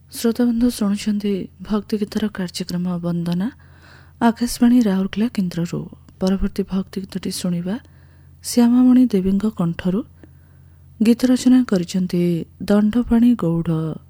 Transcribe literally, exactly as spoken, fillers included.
ଶ୍ରୋତାବନ୍ଧୁ ଶୁଣୁଛନ୍ତି ଭକ୍ତି ଗୀତର କାର୍ଯ୍ୟକ୍ରମ ବନ୍ଦନା ଆକାଶବାଣୀ ରାଉରକେଲା କେନ୍ଦ୍ରରୁ। ପରବର୍ତ୍ତୀ ଭକ୍ତି ଗୀତଟି ଶୁଣିବା ଶ୍ୟାମାମଣି ଦେବୀଙ୍କ କଣ୍ଠରୁ। ଗୀତ ରଚନା କରିଛନ୍ତି ଦଣ୍ଡପାଣି ଗୌଡ଼।